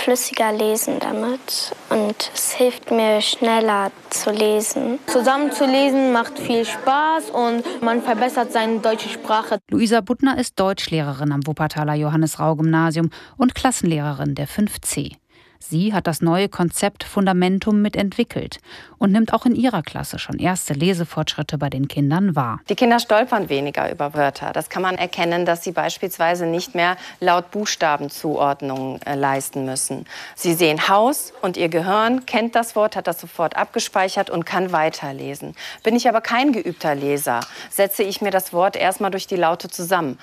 flüssiger lesen damit und es hilft mir schneller zu lesen. Zusammen zu lesen macht viel Spaß und man verbessert seine deutsche Sprache. Luisa Buttner ist Deutschlehrerin am Wuppertaler Johannes-Rau-Gymnasium und Klassenlehrerin der 5C. Sie hat das neue Konzept Fundamentum mitentwickelt und nimmt auch in ihrer Klasse schon erste Lesefortschritte bei den Kindern wahr. Die Kinder stolpern weniger über Wörter. Das kann man erkennen, dass sie beispielsweise nicht mehr laut Buchstabenzuordnungen leisten müssen. Sie sehen Haus und ihr Gehirn kennt das Wort, hat das sofort abgespeichert und kann weiterlesen. Bin ich aber kein geübter Leser, setze ich mir das Wort erstmal durch die Laute zusammen.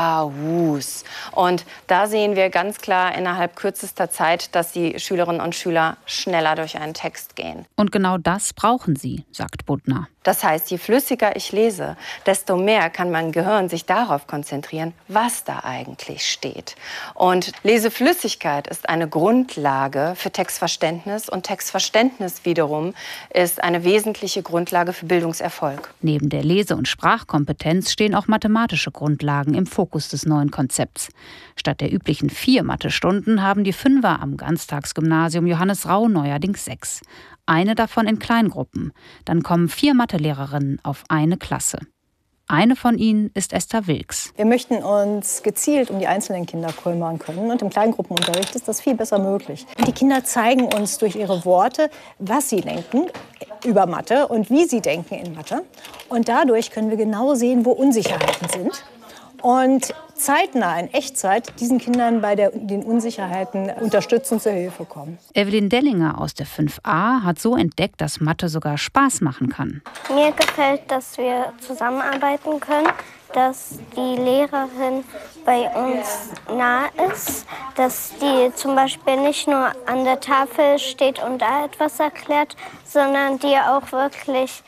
Haus. Und da sehen wir ganz klar innerhalb kürzester Zeit, dass die Schülerinnen und Schüler schneller durch einen Text gehen. Und genau das brauchen sie, sagt Buttner. Das heißt, je flüssiger ich lese, desto mehr kann mein Gehirn sich darauf konzentrieren, was da eigentlich steht. Und Leseflüssigkeit ist eine Grundlage für Textverständnis und Textverständnis wiederum ist eine wesentliche Grundlage für Bildungserfolg. Neben der Lese- und Sprachkompetenz stehen auch mathematische Grundlagen im Fokus des neuen Konzepts. Statt der üblichen 4 Mathestunden haben die 5er am Ganztagsgymnasium Johannes Rau neuerdings 6. Eine davon in Kleingruppen. Dann kommen 4 Mathelehrerinnen auf eine Klasse. Eine von ihnen ist Esther Wilks. Wir möchten uns gezielt um die einzelnen Kinder kümmern können. Und im Kleingruppenunterricht ist das viel besser möglich. Die Kinder zeigen uns durch ihre Worte, was sie denken über Mathe und wie sie denken in Mathe. Und dadurch können wir genau sehen, wo Unsicherheiten sind. Und zeitnah, in Echtzeit, diesen Kindern bei den Unsicherheiten unterstützend zur Hilfe kommen. Evelyn Dellinger aus der 5a hat so entdeckt, dass Mathe sogar Spaß machen kann. Mir gefällt, dass wir zusammenarbeiten können, dass die Lehrerin bei uns nah ist, dass die zum Beispiel nicht nur an der Tafel steht und da etwas erklärt, sondern die auch wirklich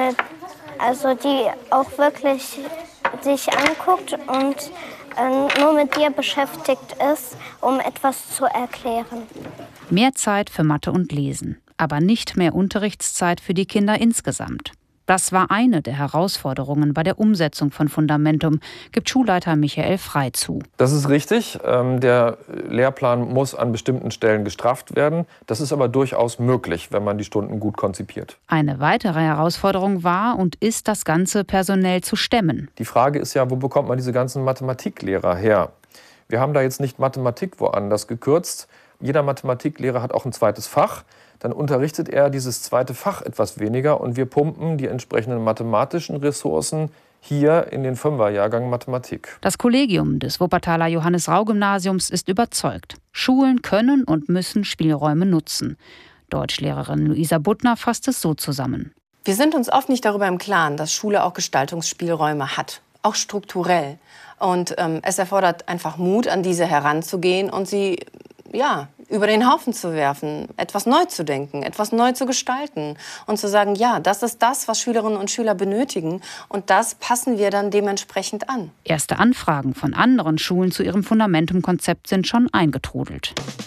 sich anguckt und nur mit dir beschäftigt ist, um etwas zu erklären. Mehr Zeit für Mathe und Lesen, aber nicht mehr Unterrichtszeit für die Kinder insgesamt. Das war eine der Herausforderungen bei der Umsetzung von Fundamentum, gibt Schulleiter Michael Frei zu. Das ist richtig. Der Lehrplan muss an bestimmten Stellen gestrafft werden. Das ist aber durchaus möglich, wenn man die Stunden gut konzipiert. Eine weitere Herausforderung war und ist, das Ganze personell zu stemmen. Die Frage ist ja, wo bekommt man diese ganzen Mathematiklehrer her? Wir haben da jetzt nicht Mathematik woanders gekürzt. Jeder Mathematiklehrer hat auch ein zweites Fach. Dann unterrichtet er dieses zweite Fach etwas weniger und wir pumpen die entsprechenden mathematischen Ressourcen hier in den 5er-Jahrgang Mathematik. Das Kollegium des Wuppertaler Johannes-Rau-Gymnasiums ist überzeugt. Schulen können und müssen Spielräume nutzen. Deutschlehrerin Luisa Buttner fasst es so zusammen. Wir sind uns oft nicht darüber im Klaren, dass Schule auch Gestaltungsspielräume hat, auch strukturell. Und es erfordert einfach Mut, an diese heranzugehen und sie über den Haufen zu werfen, etwas neu zu denken, etwas neu zu gestalten und zu sagen, ja, das ist das, was Schülerinnen und Schüler benötigen und das passen wir dann dementsprechend an. Erste Anfragen von anderen Schulen zu ihrem Fundamentum-Konzept sind schon eingetrudelt.